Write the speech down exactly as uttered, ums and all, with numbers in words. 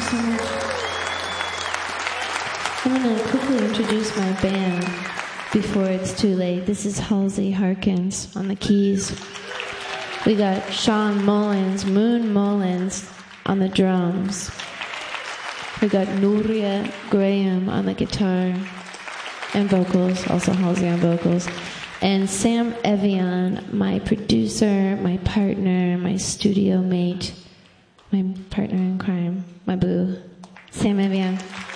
so much. I'm going to quickly introduce my band before it's too late. This is Halsey Harkins on the keys. We got Sean Mullins, Moon Mullins on the drums. We got Nuria Graham on the guitar and vocals, also Halsey on vocals. And Sam Evian, my producer, my partner, my studio mate, my partner in crime, my boo, Sam Evian.